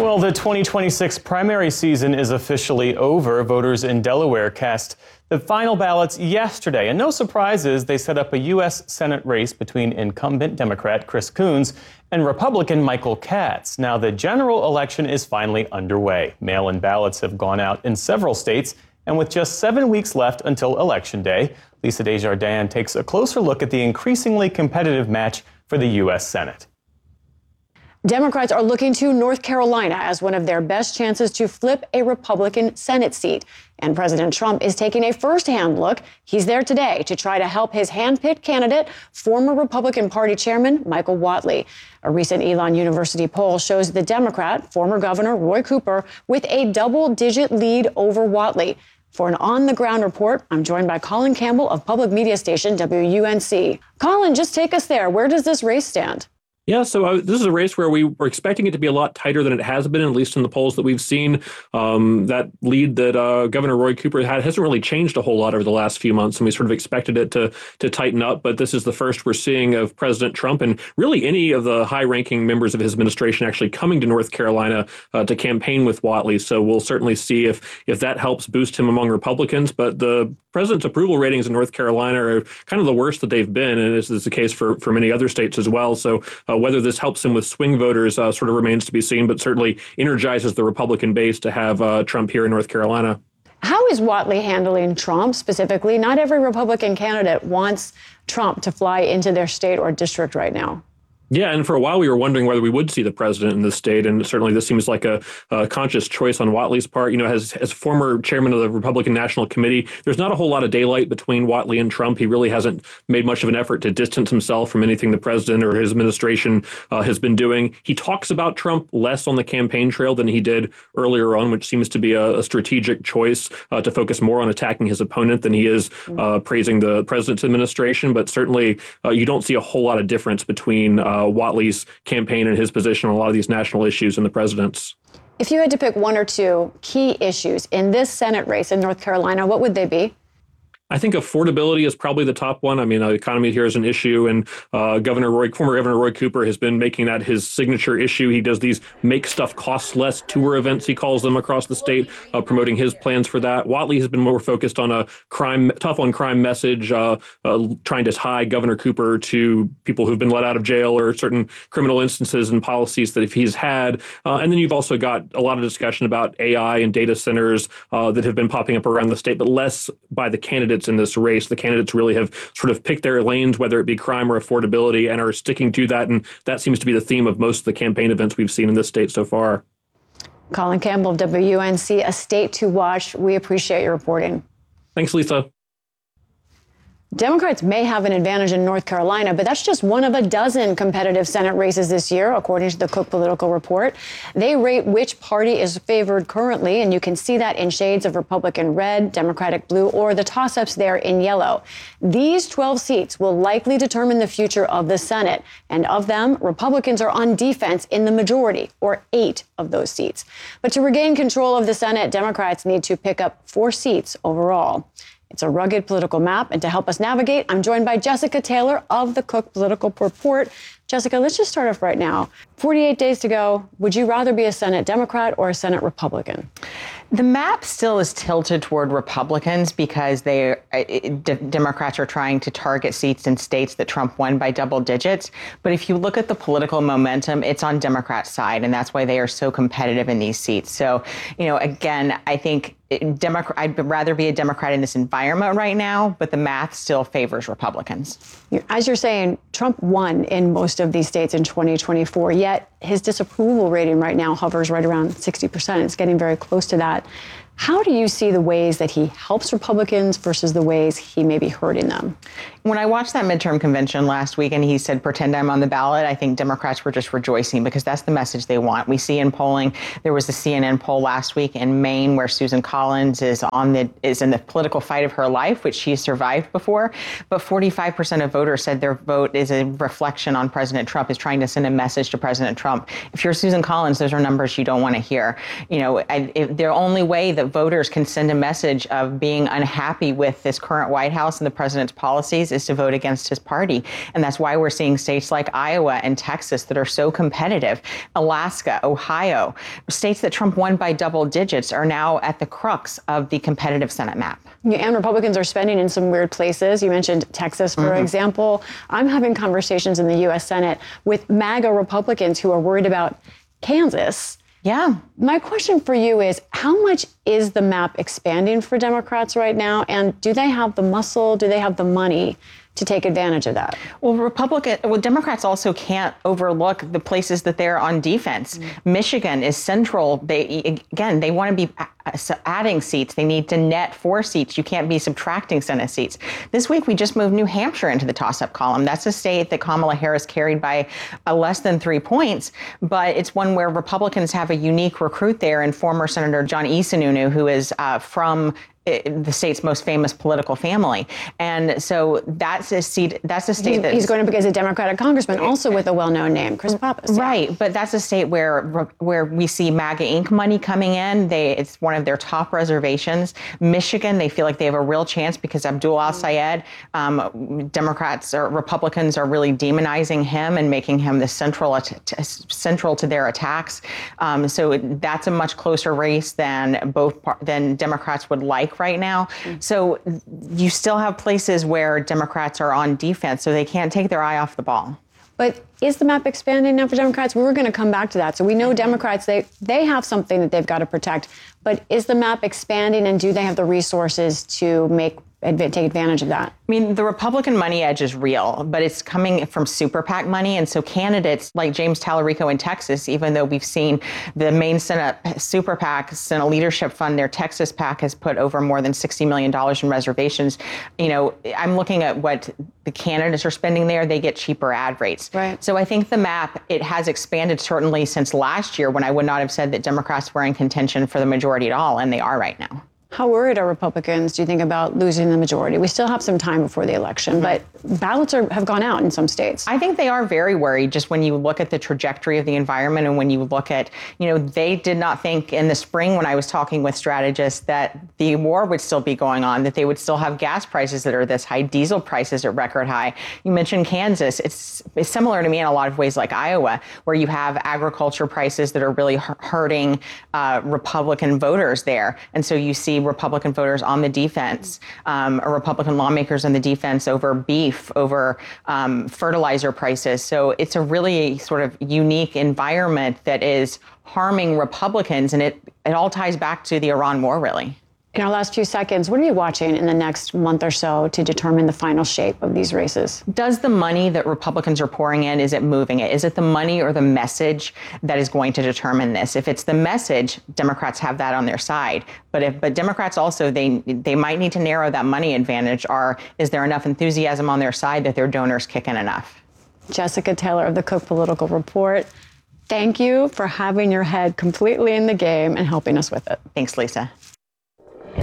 Well, the 2026 primary season is officially over. Voters in Delaware cast the final ballots yesterday. And no surprises, they set up a U.S. Senate race between incumbent Democrat Chris Coons and Republican Michael Katz. Now, the general election is finally underway. Mail-in ballots have gone out in several states. And with just 7 weeks left until Election Day, Lisa Desjardins takes a closer look at the increasingly competitive match for the U.S. Senate. Democrats are looking to North Carolina as one of their best chances to flip a Republican Senate seat. And President Trump is taking a firsthand look. He's there today to try to help his hand-picked candidate, former Republican Party Chairman Michael Whatley. A recent Elon University poll shows the Democrat, former Governor Roy Cooper, with a double-digit lead over Whatley. For an on-the-ground report, I'm joined by Colin Campbell of public media station WUNC. Colin, just take us there. Where does this race stand? Yeah, so this is a race where we were expecting it to be a lot tighter than it has been, at least in the polls that we've seen. That lead that Governor Roy Cooper had hasn't really changed a whole lot over the last few months, and we sort of expected it to tighten up. But this is the first we're seeing of President Trump and really any of the high-ranking members of his administration actually coming to North Carolina to campaign with Whatley. So we'll certainly see if that helps boost him among Republicans. But the president's approval ratings in North Carolina are kind of the worst that they've been, and this is the case for many other states as well. So whether this helps him with swing voters sort of remains to be seen, but certainly energizes the Republican base to have Trump here in North Carolina. How is Whatley handling Trump specifically? Not every Republican candidate wants Trump to fly into their state or district right now. Yeah, and for a while we were wondering whether we would see the president in this state, and certainly this seems like a conscious choice on Whatley's part. You know, as former chairman of the Republican National Committee, there's not a whole lot of daylight between Whatley and Trump. He really hasn't made much of an effort to distance himself from anything the president or his administration has been doing. He talks about Trump less on the campaign trail than he did earlier on, which seems to be a strategic choice to focus more on attacking his opponent than he is praising the president's administration. But certainly you don't see a whole lot of difference between Whatley's campaign and his position on a lot of these national issues and the president's. If you had to pick one or two key issues in this Senate race in North Carolina, what would they be? I think affordability is probably the top one. I mean, the economy here is an issue, and former Governor Roy Cooper has been making that his signature issue. He does these make stuff cost less tour events, he calls them, across the state, promoting his plans for that. Whatley has been more focused on a tough on crime message, trying to tie Governor Cooper to people who've been let out of jail or certain criminal instances and policies that if he's had. And then you've also got a lot of discussion about AI and data centers that have been popping up around the state, but less by the candidates in this race. The candidates really have sort of picked their lanes, whether it be crime or affordability, and are sticking to that. And that seems to be the theme of most of the campaign events we've seen in this state so far. Colin Campbell of WUNC, a state to watch. We appreciate your reporting. Thanks, Lisa. Democrats may have an advantage in North Carolina, but that's just one of a dozen competitive Senate races this year, according to the Cook Political Report. They rate which party is favored currently, and you can see that in shades of Republican red, Democratic blue, or the toss-ups there in yellow. These 12 seats will likely determine the future of the Senate, and of them, Republicans are on defense in the majority, or 8 of those seats. But to regain control of the Senate, Democrats need to pick up 4 seats overall. It's a rugged political map, and to help us navigate, I'm joined by Jessica Taylor of the Cook Political Report. Jessica, let's just start off right now. 48 days to go. Would you rather be a Senate Democrat or a Senate Republican? The map still is tilted toward Republicans because Democrats are trying to target seats in states that Trump won by double digits. But if you look at the political momentum, it's on Democrats' side, and that's why they are so competitive in these seats. So, again, I think I'd rather be a Democrat in this environment right now, but the math still favors Republicans. As you're saying, Trump won in most of these states in 2024, yet his disapproval rating right now hovers right around 60%. It's getting very close to that. How do you see the ways that he helps Republicans versus the ways he may be hurting them? When I watched that midterm convention last week and he said, pretend I'm on the ballot, I think Democrats were just rejoicing because that's the message they want. We see in polling, there was a CNN poll last week in Maine where Susan Collins is in the political fight of her life, which she survived before. But 45% of voters said their vote is a reflection on President Trump, is trying to send a message to President Trump. If you're Susan Collins, those are numbers you don't want to hear. The only way that voters can send a message of being unhappy with this current White House and the president's policies is to vote against his party. And that's why we're seeing states like Iowa and Texas that are so competitive. Alaska, Ohio, states that Trump won by double digits are now at the crux of the competitive Senate map. Yeah, and Republicans are spending in some weird places. You mentioned Texas, for example. I'm having conversations in the U.S. Senate with MAGA Republicans who are worried about Kansas. Yeah. My question for you is, how much is the map expanding for Democrats right now? And do they have the muscle? Do they have the money to take advantage of that? Well, Democrats also can't overlook the places that they're on defense. Michigan is central. They want to be adding seats. They need to net 4 seats. You can't be subtracting Senate seats. This week, we just moved New Hampshire into the toss-up column. That's a state that Kamala Harris carried by less than 3 points, but it's one where Republicans have a unique recruit there in former Senator John E. Sununu, who is from the state's most famous political family. And so that's a seat, he's going up against a Democratic congressman, also with a well-known name, Chris Pappas. Yeah. Right, but that's a state where we see MAGA Inc. money coming in. It's one of their top reservations. Michigan, they feel like they have a real chance because Abdul al-Sayed, Democrats or Republicans are really demonizing him and making him the central to their attacks. So that's a much closer race than Democrats would like right now. So you still have places where Democrats are on defense, so they can't take their eye off the ball. But is the map expanding now for Democrats? We were going to come back to that. So we know Democrats, they have something that they've got to protect. But is the map expanding, and do they have the resources to take advantage of that? I mean, the Republican money edge is real, but it's coming from super PAC money. And so candidates like James Tallarico in Texas, even though we've seen the main Senate super PAC, Senate Leadership Fund, their Texas PAC has put over more than $60 million in reservations. You know, I'm looking at what the candidates are spending there. They get cheaper ad rates. Right. So I think the map, it has expanded certainly since last year, when I would not have said that Democrats were in contention for the majority at all, and they are right now. How worried are Republicans, do you think, about losing the majority? We still have some time before the election, but ballots have gone out in some states. I think they are very worried just when you look at the trajectory of the environment and when you look at, they did not think in the spring when I was talking with strategists that the war would still be going on, that they would still have gas prices that are this high, diesel prices at record high. You mentioned Kansas. It's similar to me in a lot of ways like Iowa, where you have agriculture prices that are really hurting Republican voters there. And so you see Republican voters on the defense, or Republican lawmakers on the defense over beef, over fertilizer prices. So it's a really sort of unique environment that is harming Republicans, and it all ties back to the Iran war, really. In our last few seconds, what are you watching in the next month or so to determine the final shape of these races? Does the money that Republicans are pouring in, is it moving it? Is it the money or the message that is going to determine this? If it's the message, Democrats have that on their side. But Democrats also, they might need to narrow that money advantage. Is there enough enthusiasm on their side that their donors kick in enough? Jessica Taylor of the Cook Political Report, thank you for having your head completely in the game and helping us with it. Thanks, Lisa.